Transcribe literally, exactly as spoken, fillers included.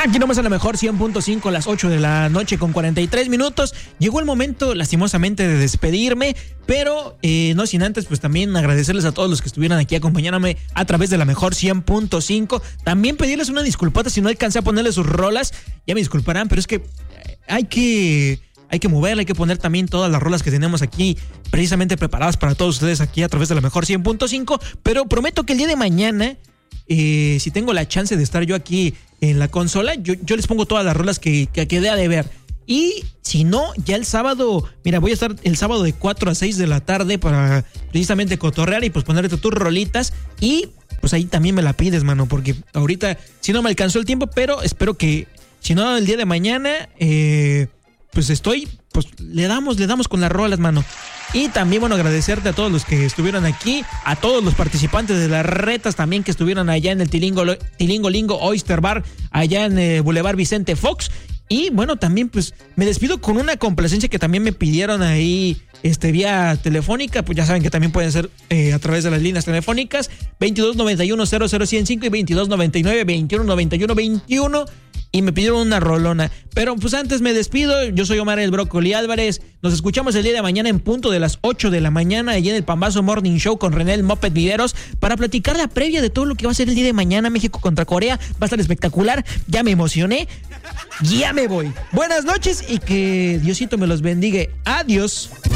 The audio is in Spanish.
Aquí nomás a lo mejor cien punto cinco, las ocho de la noche con cuarenta y tres minutos. Llegó el momento, lastimosamente, de despedirme, pero eh, no sin antes, pues también agradecerles a todos los que estuvieran aquí acompañándome a través de la mejor cien punto cinco. También pedirles una disculpata si no alcancé a ponerles sus rolas. Ya me disculparán, pero es que hay que... Hay que moverle, hay que poner también todas las rolas que tenemos aquí precisamente preparadas para todos ustedes aquí a través de la mejor cien punto cinco. Pero prometo que el día de mañana, eh, si tengo la chance de estar yo aquí en la consola, yo, yo les pongo todas las rolas que, que quedé a deber. Y si no, ya el sábado, mira, voy a estar el sábado de cuatro a seis de la tarde para precisamente cotorrear y pues ponerte tus rolitas. Y pues ahí también me la pides, mano, porque ahorita si no me alcanzó el tiempo, pero espero que si no el día de mañana... Eh, pues estoy, pues le damos, le damos con las rolas, mano. Y también, bueno, agradecerte a todos los que estuvieron aquí, a todos los participantes de las retas también que estuvieron allá en el Tilingo, Tilingo Lingo Oyster Bar, allá en el Boulevard Vicente Fox. Y bueno, también pues me despido con una complacencia que también me pidieron ahí este, vía telefónica. Pues ya saben que también pueden ser eh, a través de las líneas telefónicas veintidós noventa y uno cero cero ciento cinco y veintidós noventa y nueve veintiuno noventa y uno veintiuno. Y me pidieron una rolona. Pero pues antes me despido. Yo soy Omar el Brócoli Álvarez. Nos escuchamos el día de mañana en punto de las ocho de la mañana allí en el Pambazo Morning Show con René el Moped Videros para platicar la previa de todo lo que va a ser el día de mañana. México contra Corea. Va a estar espectacular. Ya me emocioné. Ya me voy. Buenas noches y que Diosito me los bendiga. Adiós.